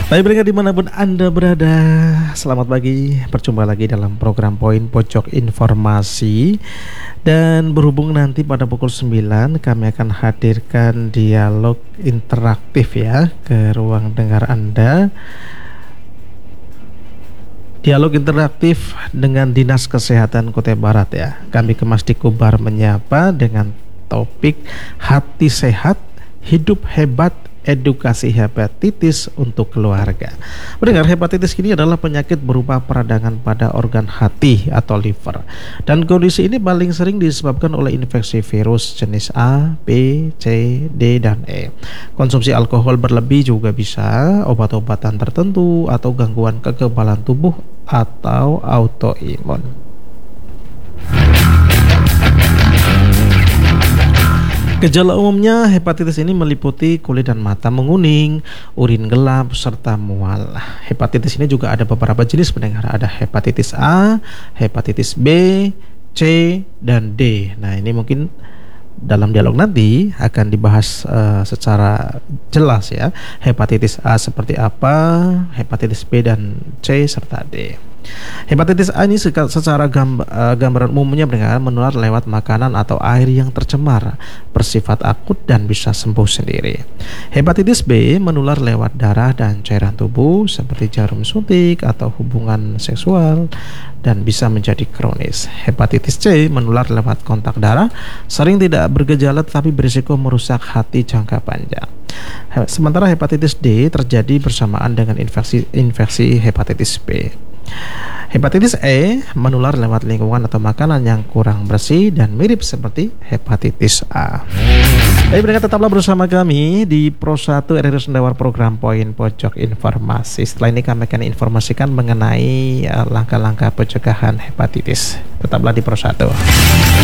Baik pendengar dimanapun Anda berada, selamat pagi. Berjumpa lagi dalam program Poin Pojok Informasi. Dan berhubung nanti pada pukul 9 kami akan hadirkan dialog interaktif ya ke ruang dengar Anda. Dialog interaktif dengan Dinas Kesehatan Kutai Barat ya. Kami Kemasdikubar menyapa dengan topik hati sehat, hidup hebat, edukasi hepatitis untuk keluarga. Mendengar hepatitis ini adalah penyakit berupa peradangan pada organ hati atau liver. Dan kondisi ini paling sering disebabkan oleh infeksi virus jenis A, B, C, D, dan E. Konsumsi alkohol berlebih juga bisa, obat-obatan tertentu, atau gangguan kekebalan tubuh atau autoimun. Gejala umumnya hepatitis ini meliputi kulit dan mata menguning, urin gelap, serta mual. Hepatitis ini juga ada beberapa jenis pendengar. Ada hepatitis A, hepatitis B, C, dan D. Nah ini mungkin dalam dialog nanti akan dibahas secara jelas ya. Hepatitis A seperti apa, hepatitis B dan C serta D. Hepatitis A ini secara gambaran umumnya menular lewat makanan atau air yang tercemar, bersifat akut dan bisa sembuh sendiri. Hepatitis B menular lewat darah dan cairan tubuh seperti jarum suntik atau hubungan seksual dan bisa menjadi kronis. Hepatitis C menular lewat kontak darah, sering tidak bergejala tetapi berisiko merusak hati jangka panjang. Sementara hepatitis D terjadi bersamaan dengan infeksi hepatitis B. Hepatitis E menular lewat lingkungan atau makanan yang kurang bersih dan mirip seperti hepatitis A. Baik pendengar, tetaplah bersama kami di Pro 1 RRI Sendawar program Poin Pojok Informasi. Setelah ini kami akan informasikan mengenai langkah-langkah pencegahan hepatitis. Tetaplah di Pro 1.